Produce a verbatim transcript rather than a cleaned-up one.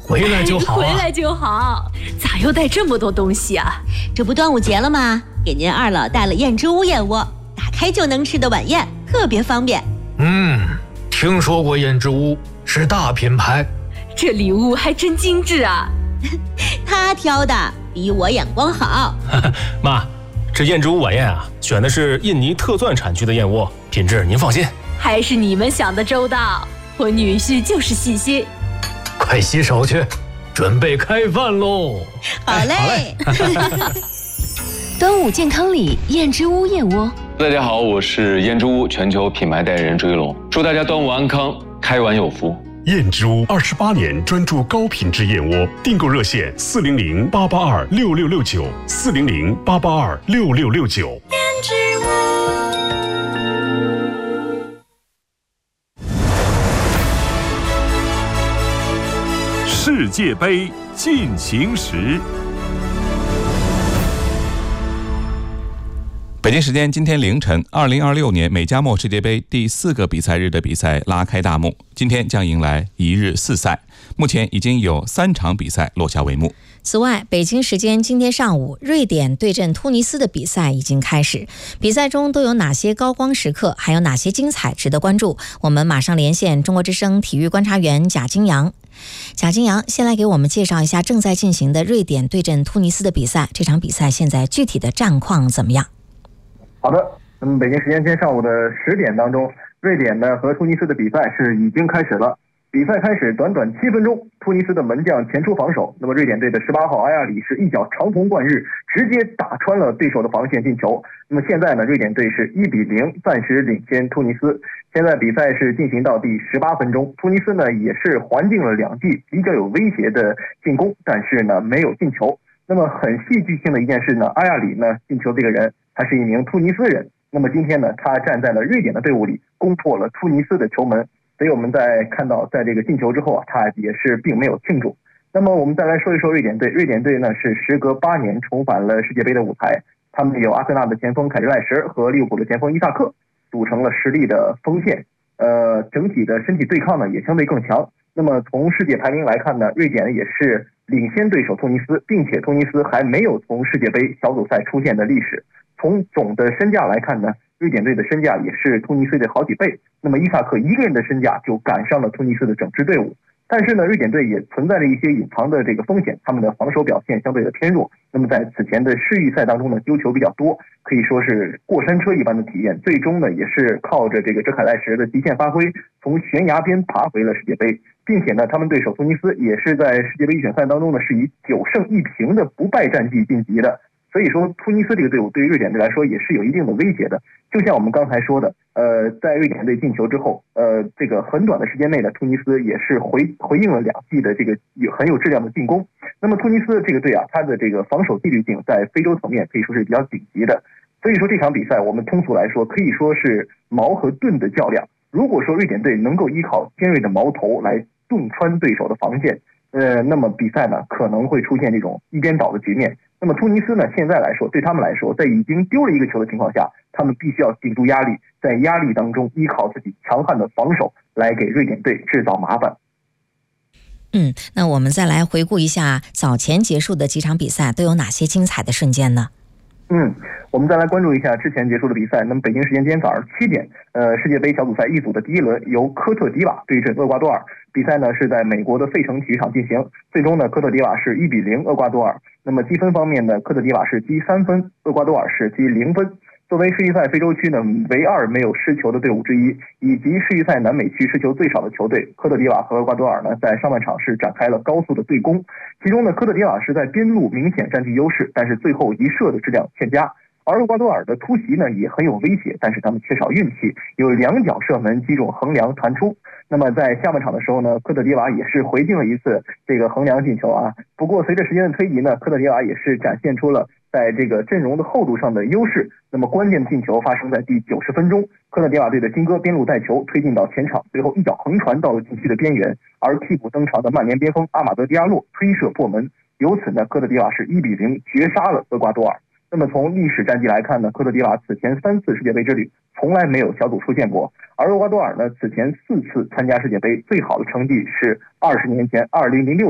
回来就好、啊哎、回来就好。咋又带这么多东西啊？ 这不端午节了吗？给您二老带了燕之屋燕窝，打开就能吃的晚宴，特别方便。 嗯，听说过燕之屋，是大品牌。 这礼物还真精致啊。 他挑的比我眼光好。 妈，这燕之屋晚宴啊，选的是印尼特钻产区的燕窝，品质您放心。 还是你们想的周到，我女婿就是细心。 快洗手去，准备开饭喽。 好嘞。 端午健康礼，燕之屋燕窝。 大家好，我是燕之屋全球品牌代言人追龙，祝大家端午安康，开碗有福。 燕之屋二十八年专注高品质燕窝，订购热线四零零八八二六六六九四零零八八二六六六九。 燕之屋。 世界杯进行时。 北京时间今天凌晨，二零二六年美加墨世界杯第四个比赛日的比赛拉开大幕，今天将迎来一日四赛，目前已经有三场比赛落下帷幕。 此外，北京时间今天上午，瑞典对阵突尼斯的比赛已经开始。比赛中都有哪些高光时刻，还有哪些精彩值得关注？我们马上连线中国之声体育观察员贾金阳。贾金阳，先来给我们介绍一下正在进行的瑞典对阵突尼斯的比赛，这场比赛现在具体的战况怎么样？ 好的，那么北京时间今天上午的十点当中，瑞典呢和突尼斯的比赛是已经开始了。比赛开始短短七分钟，突尼斯的门将前出防守，那么瑞典队的十八号阿亚里是一脚长虹贯日，直接打穿了对手的防线进球。那么现在呢，瑞典队是一比零暂时领先突尼斯。现在比赛是进行到第十八分钟，突尼斯呢也是还进了两记比较有威胁的进攻，但是呢没有进球。那么很戏剧性的一件事呢，阿亚里呢进球这个人他是一名突尼斯人，那么今天呢他站在了瑞典的队伍里，攻破了突尼斯的球门。所以我们在看到在这个进球之后啊，他也是并没有庆祝。那么我们再来说一说瑞典队，瑞典队呢是时隔八年重返了世界杯的舞台，他们有阿森纳的前锋凯日赖什和利物浦的前锋伊萨克组成了实力的锋线，呃，整体的身体对抗呢也相对更强。那么从世界排名来看呢，瑞典也是领先对手突尼斯，并且突尼斯还没有从世界杯小组赛出现的历史。从总的身价来看呢，瑞典队的身价也是突尼斯的好几倍，那么伊萨克一个人的身价就赶上了突尼斯的整支队伍。但是呢，瑞典队也存在着一些隐藏的这个风险，他们的防守表现相对的偏弱。那么在此前的世预赛当中呢，丢球比较多，可以说是过山车一般的体验。最终呢，也是靠着这个哲凯赖什的极限发挥，从悬崖边爬回了世界杯，并且呢，他们对手突尼斯也是在世界杯预选赛当中呢，是以九胜一平的不败战绩晋级的。所以说，突尼斯这个队伍对于瑞典队来说也是有一定的威胁的。就像我们刚才说的，呃，在瑞典队进球之后，呃，这个很短的时间内呢，突尼斯也是回回应了两记的这个有很有质量的进攻。那么突尼斯这个队啊，他的这个防守纪律性在非洲层面可以说是比较顶级的。所以说这场比赛我们通俗来说可以说是矛和盾的较量。如果说瑞典队能够依靠尖锐的矛头来洞穿对手的防线，呃，那么比赛呢可能会出现这种一边倒的局面。那么突尼斯呢，现在来说，对他们来说，在已经丢了一个球的情况下，他们必须要顶住压力，在压力当中依靠自己强悍的防守来给瑞典队制造麻烦。 嗯，那我们再来回顾一下早前结束的几场比赛都有哪些精彩的瞬间呢？ 嗯，我们再来关注一下之前结束的比赛。那么北京时间今天早上七点，呃，世界杯小组赛一组的第一轮由科特迪瓦对阵厄瓜多尔。比赛呢是在美国的费城体育场进行，最终呢科特迪瓦是一比零厄瓜多尔。那么积分方面呢，科特迪瓦是积三分，厄瓜多尔是积零分。作为世预赛非洲区呢唯二没有失球的队伍之一，以及世预赛南美区失球最少的球队，科特迪瓦和厄瓜多尔呢在上半场是展开了高速的对攻，其中呢科特迪瓦是在边路明显占据优势，但是最后一射的质量欠佳。而厄瓜多尔的突袭呢也很有威胁，但是他们缺少运气，有两脚射门击中横梁弹出。那么在下半场的时候呢，科特迪瓦也是回敬了一次这个横梁进球啊。不过随着时间的推移呢，科特迪瓦也是展现出了在这个阵容的厚度上的优势。那么关键的进球发生在第九十分钟，科特迪瓦队的金哥边路带球推进到前场，最后一脚横传到了禁区的边缘，而替补登场的曼联边锋阿马德迪亚洛推射破门，由此呢，科特迪瓦是一比零绝杀了厄瓜多尔。那么从历史战绩来看呢，科特迪瓦此前三次世界杯之旅从来没有小组出现过，而厄瓜多尔呢此前四次参加世界杯最好的成绩是二十年前二零零六